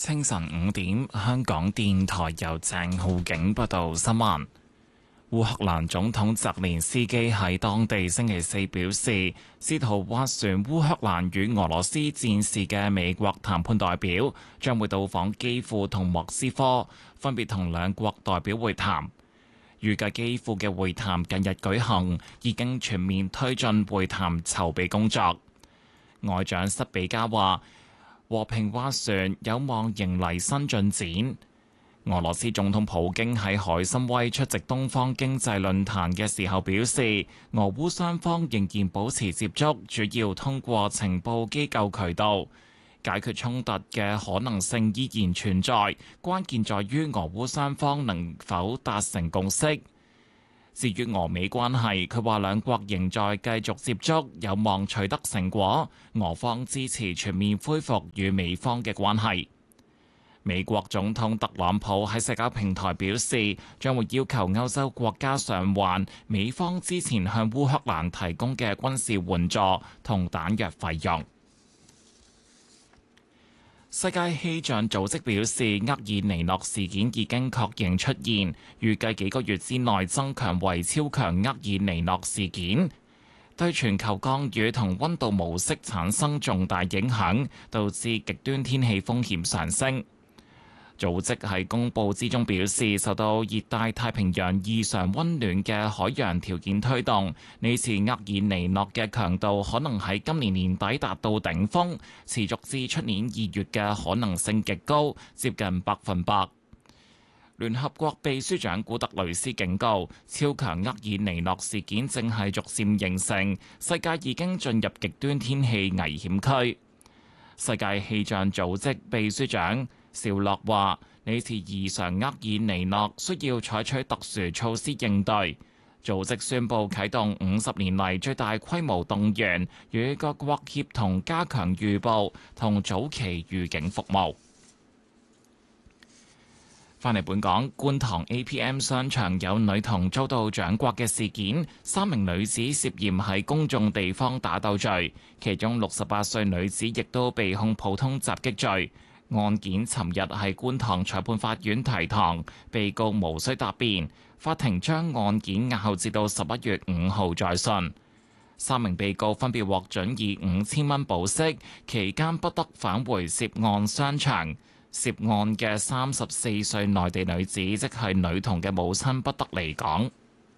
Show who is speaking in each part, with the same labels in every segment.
Speaker 1: 清晨5點，香港電台由鄭浩景報道新聞。烏克蘭總統澤連斯基喺當地星期四表示，試圖斡旋烏克蘭與俄羅斯戰事嘅美國談判代表將會到訪基輔同莫斯科，分別同兩國代表會談。預計基輔嘅會談近日舉行，已經全面推進會談籌備工作。外長塞比加話，和平斡旋有望迎嚟新進展。俄羅斯總統普京喺海參崴出席東方經濟論壇嘅時候表示，俄烏雙方仍然保持接觸，主要通過情報機構渠道解決衝突嘅可能性依然存在，關鍵在於俄烏雙方能否達成共識。至於俄美關係，佢話兩國仍在繼續接觸，有望取得成果。俄方支持全面恢復與美方嘅關係。美國總統特朗普喺社交平台表示，將會要求歐洲國家償還美方之前向烏克蘭提供嘅軍事援助同彈藥費用。世界氣象組織表示，厄爾尼諾事件已經確認出現，預計幾個月之內增強為超強厄爾尼諾事件，對全球降雨同溫度模式產生重大影響，導致極端天氣風險上升。組織喺公佈之中表示，受到熱帶太平洋異常溫暖嘅海洋條件推動，呢次厄爾尼諾嘅強度可能喺今年年底達到頂峰，持續至出年2月嘅可能性極高，接近100%。聯合國秘書長古特雷斯警告，超強厄爾尼諾事件正係逐漸形成，世界已經進入極端天氣危險區。世界氣象組織秘書長邵洛話：呢次異常厄爾尼諾需要採取特殊措施應對。組織宣布啟動50年嚟最大規模動員，與各國協同加強預報同早期預警服務。返嚟本港，觀塘 APM 商場有女童遭到掌摑嘅事件，3名女子涉嫌喺公眾地方打鬥罪，其中68歲女子亦都被控普通襲擊罪。案件尋日喺觀塘裁判法院提堂，被告無需答辯，法庭將案件押後至到11月5號再訊。3名被告分別獲准以5000蚊保釋，期間不得返回涉案商場。涉案嘅34歲內地女子，即係女童嘅母親，不得離港。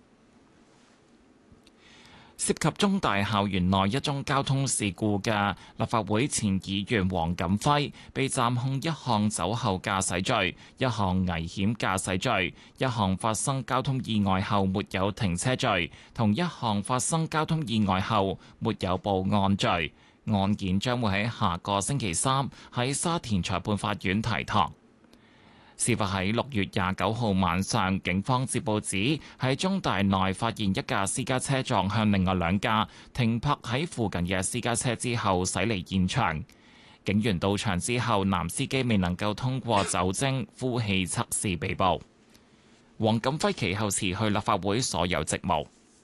Speaker 1: 涉及中大校園內一宗交通事故嘅立法會前議員黃錦輝，被暫控一項酒後駕駛罪、一項危險駕駛罪、一項發生交通意外後沒有停車罪，同一項發生交通意外後沒有報案罪。案件將會喺下個星期3喺沙田裁判法院提堂。事發喺6月29號晚上，警方接報指喺中大內發現一架私家車撞向另外兩架停泊喺附近嘅私家車之後駛離現場。警員到場之後，男司機未能夠通過酒精呼氣測試被捕。黃錦輝其後辭去立法會所有職務。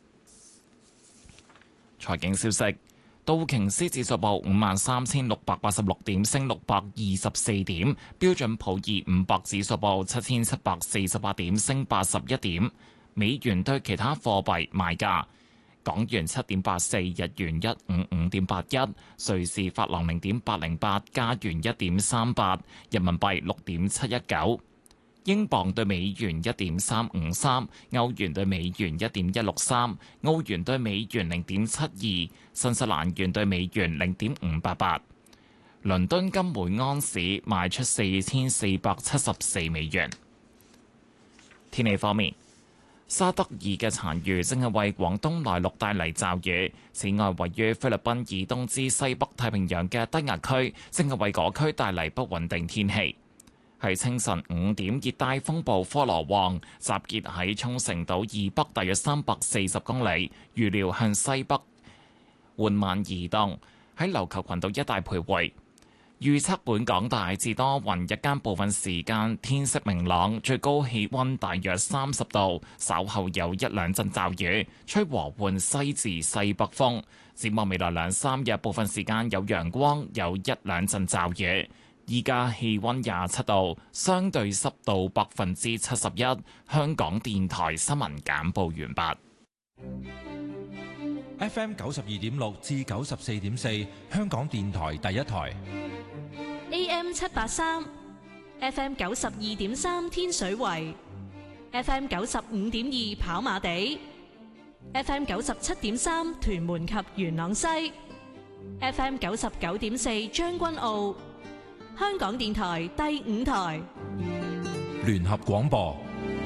Speaker 1: 財經消息。道瓊斯指數報53,686點，升624點；標準普爾500指數報7,748點，升81點。美元對其他貨幣賣價：港元7.84，日元155.81，瑞士法郎0.808，加元1.38，人民幣6.719。英鎊對美元1.353，歐元對美元1.163，澳元對美元0.72，新西蘭元對美元0.588。倫敦金每安士賣出4474美元。天氣方面，沙德爾嘅殘餘正係為廣東內陸帶嚟驟雨。此外，位於菲律賓以東至西北太平洋嘅低壓區正係為嗰區帶嚟不穩定天氣。喺清晨5點，熱帶風暴科羅旺集結喺沖繩島以北大約340公里，預料向西北緩慢移動，喺琉球群島一帶徘徊。預測本港大致多雲，日間部分時間天色明朗，最高氣溫大約30度，稍後有一兩陣驟雨，吹和緩西至西北風。展望未來2-3日，部分時間有陽光，有一兩陣驟雨。 依家氣溫27度，相對濕度71%。香港電台新聞簡報完畢。
Speaker 2: FM 92.6至94.4，香港電台第一台。
Speaker 3: AM 783。FM 92.3天水圍，FM 95.2跑馬地，FM 97.3屯門及元朗西，FM 99.4將軍澳。香港電台第5台
Speaker 2: 聯合廣播。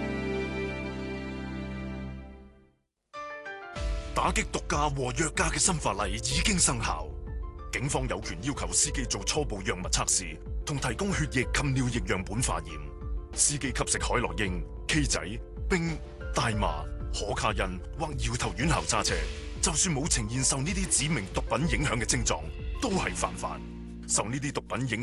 Speaker 4: 打擊毒駕和藥駕嘅新法例已經生效，警方有權要求司機做初步藥物測試，同提供血液及尿液樣本化驗。司機吸食海洛因、K 仔、冰、大麻、可卡因或搖頭丸後揸車，就算冇呈現受呢啲指明毒品影響嘅症狀，都係犯法。受呢啲毒品影